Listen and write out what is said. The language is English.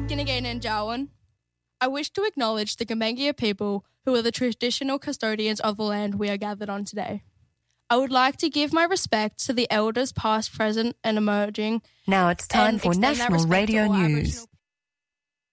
Kinnigan and Jawan. I wish to acknowledge the Gamengia people who are the traditional custodians of the land we are gathered on today. I would like to give my respect to the elders past, present and emerging. Now it's time for National Radio News.